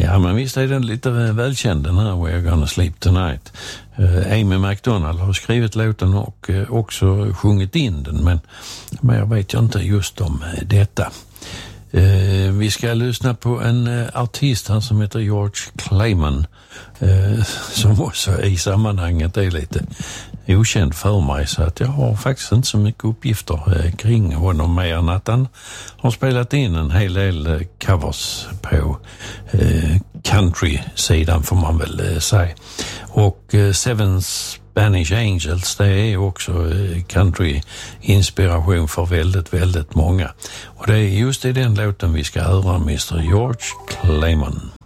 Ja, men visst är den lite välkänd, den här We're Gonna Sleep Tonight. Amy McDonald har skrivit låten och också sjungit in den, men jag vet ju inte just om detta. Vi ska lyssna på en artist här som heter George Clayman, som också i sammanhanget är lite okänd för mig, så att jag har faktiskt inte så mycket uppgifter kring honom mer än att han har spelat in en hel del covers på country-sidan, får man väl säga. Och Seven Spanish Angels, det är också country-inspiration för väldigt, väldigt många. Och det är just i den låten vi ska höra Mr. George Clayman.